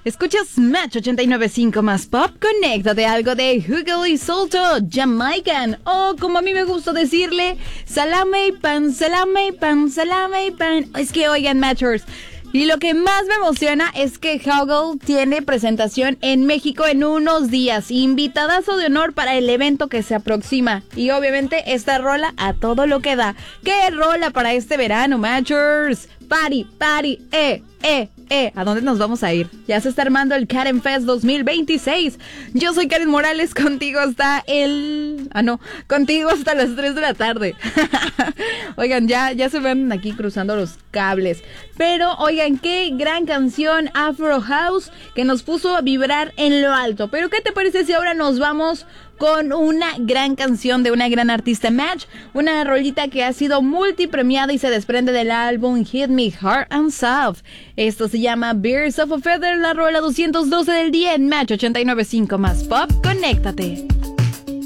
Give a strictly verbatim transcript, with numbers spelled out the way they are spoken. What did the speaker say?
Escuchas Match ochenta y nueve punto cinco más Pop. Conéctate a algo de Hugel y Solto, Jamaican. O como a mí me gusta decirle, salame y pan, salame y pan, salame y pan. Es que oigan, Matchers. Y lo que más me emociona es que Hugel tiene presentación en México en unos días. Invitadazo de honor para el evento que se aproxima. Y obviamente esta rola a todo lo que da. ¿Qué rola para este verano, Matchers? Party, party, eh, eh, eh. ¿A dónde nos vamos a ir? Ya se está armando el Karen Fest dos mil veintiséis. Yo soy Karen Morales, contigo hasta el... Ah, no, contigo hasta las tres de la tarde. Oigan, ya, ya se ven aquí cruzando los cables. Pero, oigan, qué gran canción Afro House que nos puso a vibrar en lo alto. Pero, ¿qué te parece si ahora nos vamos con una gran canción de una gran artista, Match? Una rolita que ha sido multipremiada y se desprende del álbum Hit Me Hard and Soft. Esto se llama Birds of a Feather, la rola doscientos doce del día en Match ochenta y nueve punto cinco más Pop. Conéctate.